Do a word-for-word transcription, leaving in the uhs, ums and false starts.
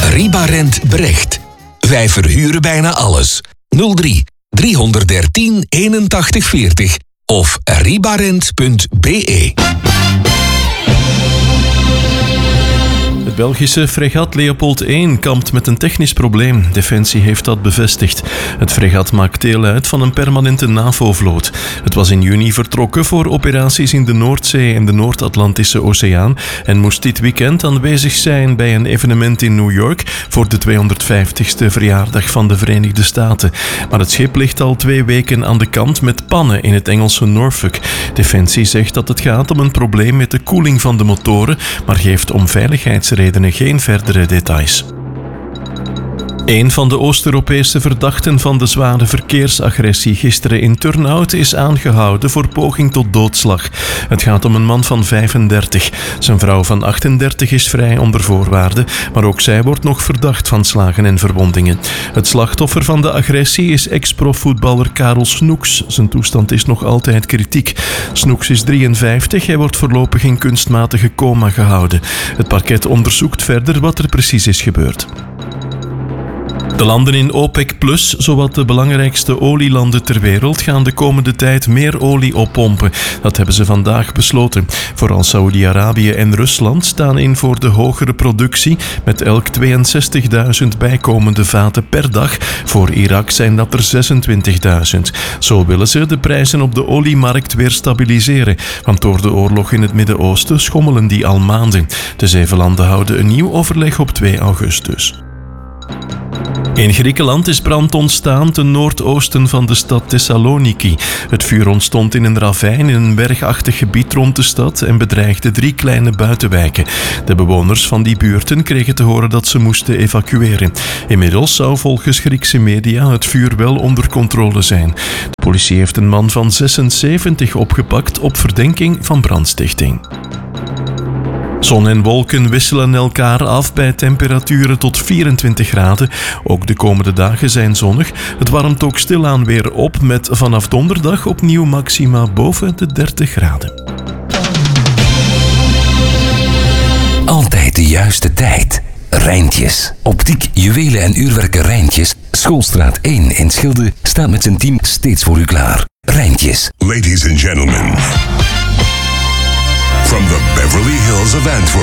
Ribarent Brecht. Wij verhuren bijna alles. nul drie driehonderddertien eenentachtig veertig of ribarent punt be. Het Belgische fregat Leopold één kampt met een technisch probleem. Defensie heeft dat bevestigd. Het fregat maakt deel uit van een permanente NAVO-vloot. Het was in juni vertrokken voor operaties in de Noordzee en de Noord-Atlantische Oceaan en moest dit weekend aanwezig zijn bij een evenement in New York voor de tweehonderdvijftigste verjaardag van de Verenigde Staten. Maar het schip ligt al twee weken aan de kant met pannen in het Engelse Norfolk. Defensie zegt dat het gaat om een probleem met de koeling van de motoren, maar geeft om veiligheidsredenen geen verdere details. Een van de Oost-Europese verdachten van de zware verkeersagressie gisteren in Turnhout is aangehouden voor poging tot doodslag. Het gaat om een man van vijfendertig. Zijn vrouw van achtendertig is vrij onder voorwaarden, maar ook zij wordt nog verdacht van slagen en verwondingen. Het slachtoffer van de agressie is ex-profvoetballer Karel Snoeks. Zijn toestand is nog altijd kritiek. Snoeks is drieënvijftig, hij wordt voorlopig in kunstmatige coma gehouden. Het parket onderzoekt verder wat er precies is gebeurd. De landen in OPEC plus, zowat de belangrijkste olielanden ter wereld, gaan de komende tijd meer olie oppompen. Dat hebben ze vandaag besloten. Vooral Saoedi-Arabië en Rusland staan in voor de hogere productie, met elk tweeënzestigduizend bijkomende vaten per dag. Voor Irak zijn dat er zesentwintigduizend. Zo willen ze de prijzen op de oliemarkt weer stabiliseren, want door de oorlog in het Midden-Oosten schommelen die al maanden. De zeven landen houden een nieuw overleg op twee augustus. In Griekenland is brand ontstaan ten noordoosten van de stad Thessaloniki. Het vuur ontstond in een ravijn in een bergachtig gebied rond de stad en bedreigde drie kleine buitenwijken. De bewoners van die buurten kregen te horen dat ze moesten evacueren. Inmiddels zou volgens Griekse media het vuur wel onder controle zijn. De politie heeft een man van zesenzeventig opgepakt op verdenking van brandstichting. Zon en wolken wisselen elkaar af bij temperaturen tot vierentwintig graden. Ook de komende dagen zijn zonnig. Het warmt ook stilaan weer op met vanaf donderdag opnieuw maxima boven de dertig graden. Altijd de juiste tijd. Rijntjes. Optiek, juwelen en uurwerken Rijntjes. Schoolstraat één in Schilde staat met zijn team steeds voor u klaar. Rijntjes. Ladies and gentlemen, from the Beverly Hills of Antwerp.